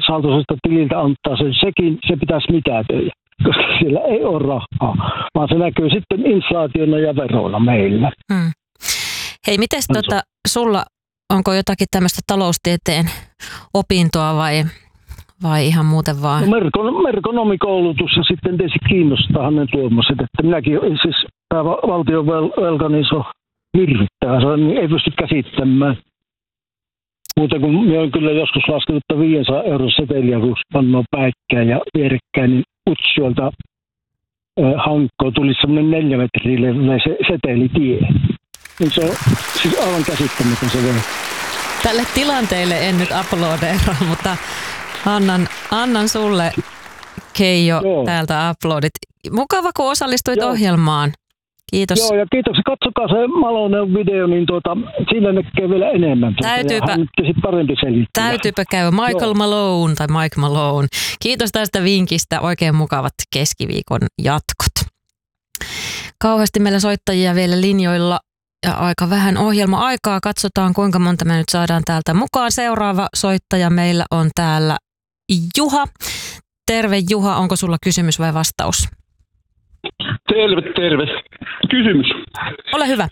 saltoisesta tililtä antaa se pitäisi mitätöidä, koska siellä ei ole rahaa, vaan se näkyy sitten inflaationa ja veroilla meillä. Hei, mites sulla, onko jotakin tämmöistä taloustieteen opintoa vai ihan muuten vaan? No merkonomikoulutus ja sitten tietysti kiinnostaa ne tuommoiset, että minäkin siis tämä valtion velka, niin se on hirvittävä, niin ei pysty käsittämään. Muuten kun minä olen kyllä joskus laskenut, että 500 € seteliä, kun pannaan päikkään ja vierekkäin, niin Utsjoelta hankkoon tuli semmoinen 4 metriä leveä setelitie. Niin se on siis aivan käsittämätön se vielä. Tälle tilanteelle en nyt uploadeera, mutta annan sulle, Keijo, täältä uploadit. Mukava, kun osallistuit ohjelmaan. Kiitos. Joo, ja kiitoksia. Katsokaa se Malonen video, niin siinä näkee vielä enemmän. Täytyypä käydä. Michael Malone tai Mike Malone. Kiitos tästä vinkistä. Oikein mukavat keskiviikon jatkot. Kauheasti meillä soittajia vielä linjoilla ja aika vähän ohjelma-aikaa. Katsotaan, kuinka monta me nyt saadaan täältä mukaan. Seuraava soittaja meillä on täällä Juha. Terve Juha, onko sulla kysymys vai vastaus? Terve. Kysymys. Ole hyvä.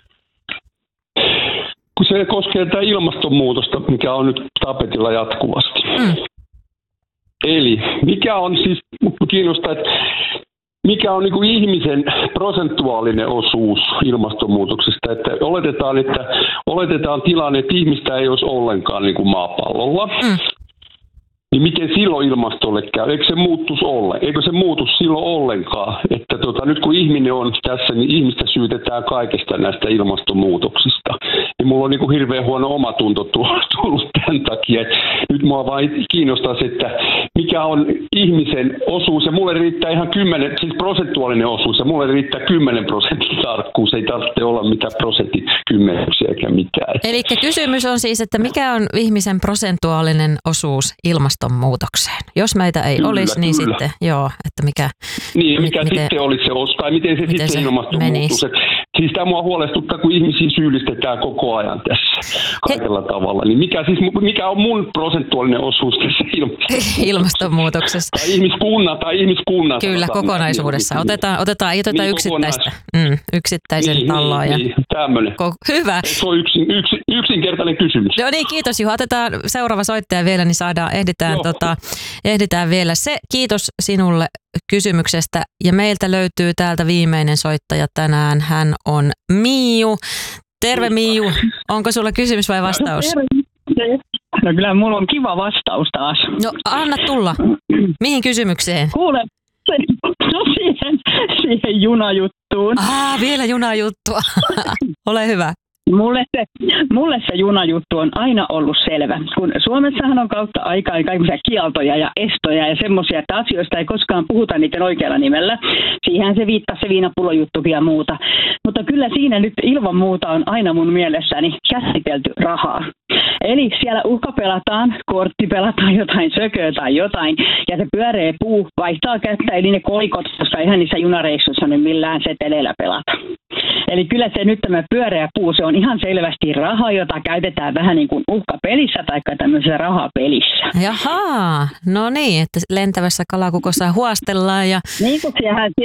Kun se koskee tätä ilmastonmuutosta, mikä on nyt tapetilla jatkuvasti. Eli mikä on siis, kiinnostaa, että mikä on niin kuin ihmisen prosentuaalinen osuus ilmastonmuutoksesta? Että oletetaan tilanne, että ihmistä ei olisi ollenkaan niin kuin maapallolla. Niin miten silloin ilmastolle käy? Eikö se muutu silloin ollenkaan? Että nyt kun ihminen on tässä, niin ihmistä syytetään kaikesta näistä ilmastonmuutoksista. Ja mulla on niin kuin hirveän huono omatunto tullut tämän takia. Nyt mua vain kiinnostaa se, että mikä on ihmisen osuus. Ja mulle riittää ihan 10, siis prosentuaalinen osuus. Ja mulle riittää 10% tarkkuus. Ei tarvitse olla mitään prosenttikymmenyksiä eikä mitään. Eli kysymys on siis, että mikä on ihmisen prosentuaalinen osuus ilmastonmuutokseen? Jos meitä ei olisi, niin sitten että mikä... Niin, mikä sitten olisi se osa, tai miten se sitten ilmastonmuutos. Siis tämä mua huolestuttaa, kun ihmisiä syyllistetään koko ajan tässä kaikella tavalla. Niin mikä on mun prosentuaalinen osuus tässä ilmastonmuutoksessa? Tai ihmiskunnan. Kyllä, kokonaisuudessa. Otetaan yksittäisen tallaajan. Niin, tämmöinen. Hyvä. Se on yksinkertainen kysymys. No niin, kiitos Juha. Otetaan seuraava soittaja vielä, niin ehditään vielä se. Kiitos sinulle kysymyksestä. Ja meiltä löytyy täältä viimeinen soittaja tänään. Hän on Miiju. Terve Miiju. Onko sulla kysymys vai vastaus? No kyllä mulla on kiva vastaus taas. No anna tulla. Mihin kysymykseen? Kuule, siihen junajuttuun. Vielä junajuttua. Ole hyvä. Mulle se junajuttu on aina ollut selvä, kun Suomessahan on kautta aikaa kaikenlaisia kieltoja ja estoja ja semmoisia, että asioista ei koskaan puhuta niiden oikealla nimellä. Siihen se viittasi se viinapullojuttu ja muuta. Mutta kyllä siinä nyt ilman muuta on aina mun mielessäni käsitelty rahaa. Eli siellä uhkapelataan, korttipelataan jotain sököä tai jotain, ja se pyöreä puu vaihtaa kättä, eli ne kolikot, koska eihän niissä junareissuissa nyt millään seteleillä pelata. Eli kyllä se nyt tämä pyöreä puu, se on ihan selvästi raha, jota käytetään vähän niin kuin uhkapelissä tai tämmöisessä rahapelissä. Jaha, no niin, että lentävässä kalakukossa huostellaan ja... Niin, kun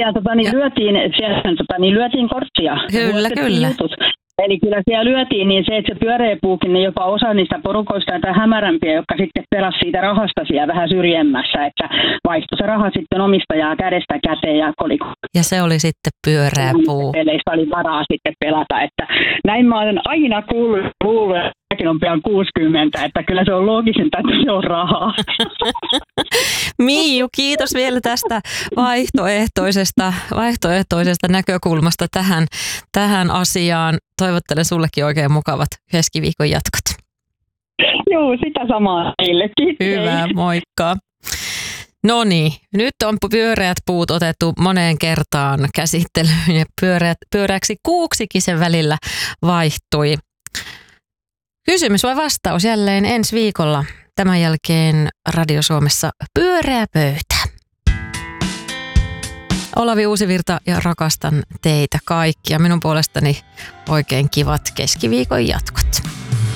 siellä lyötiin korttia. Kyllä. Jutut. Eli kyllä siellä lyötiin niin se, että se pyöreä puukin, niin jopa osa niistä porukoista tai hämärämpiä, jotka sitten pelasi siitä rahasta siellä vähän syrjemmässä, että vaihtoi se raha sitten omistajaa kädestä käteen ja koliko. Ja se oli sitten pyöreä puu. Peleissä oli varaa sitten pelata, että näin mä olen aina kuullut, mäkin on pian 60, että kyllä se on loogisinta, että se on rahaa. Miiju, kiitos vielä tästä vaihtoehtoisesta näkökulmasta tähän asiaan. Toivottelen sullekin oikein mukavat keskiviikon jatkot. Joo, sitä samaa teille. Kiitos. Hyvä, moikka. No niin, nyt on pyöreät puut otettu moneen kertaan käsittelyyn ja pyöreäksi kuuksikin sen välillä vaihtui. Kysymys vai vastaus jälleen ensi viikolla. Tämän jälkeen Radio Suomessa Pyöreä pöytä. Olavi Uusivirta ja rakastan teitä kaikkia. Minun puolestani oikein kivat keskiviikon jatkot.